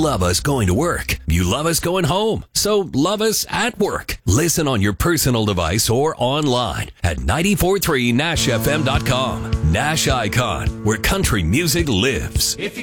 love us going to work. You love us going home. So love us at work. Listen on your personal device or online at 943nashfm.com. Nash Icon, where country music lives. If you